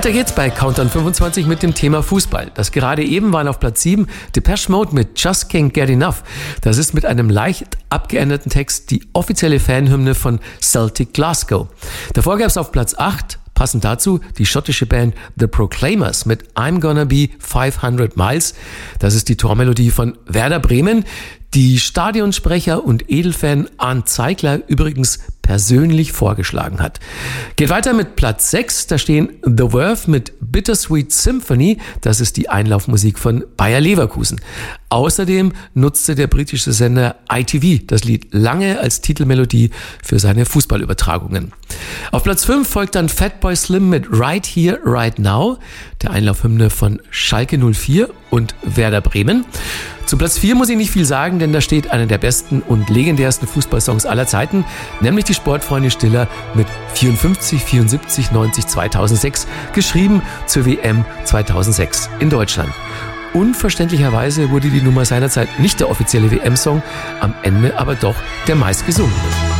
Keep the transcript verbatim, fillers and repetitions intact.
Weiter geht's bei Countdown fünfundzwanzig mit dem Thema Fußball. Das gerade eben waren auf Platz sieben Depeche Mode mit Just Can't Get Enough. Das ist mit einem leicht abgeänderten Text die offizielle Fanhymne von Celtic Glasgow. Davor gab's auf Platz acht, passend dazu, die schottische Band The Proclaimers mit I'm Gonna Be fünfhundert Miles. Das ist die Tormelodie von Werder Bremen, die Stadionsprecher und Edelfan Arndt Zeigler übrigens persönlich vorgeschlagen hat. Geht weiter mit Platz sechs, da stehen The Verve mit Bittersweet Symphony, das ist die Einlaufmusik von Bayer Leverkusen. Außerdem nutzte der britische Sender I T V das Lied lange als Titelmelodie für seine Fußballübertragungen. Auf Platz fünf folgt dann Fatboy Slim mit Right Here, Right Now, der Einlaufhymne von Schalke null vier und Werder Bremen. Zu Platz vier muss ich nicht viel sagen, denn da steht einer der besten und legendärsten Fußballsongs aller Zeiten, nämlich die Sportfreunde Stiller mit vierundfünfzig, vierundsiebzig, neunzig, zweitausendsechs, geschrieben zur W M zweitausendsechs in Deutschland. Unverständlicherweise wurde die Nummer seinerzeit nicht der offizielle W M-Song, am Ende aber doch der meistgesungene.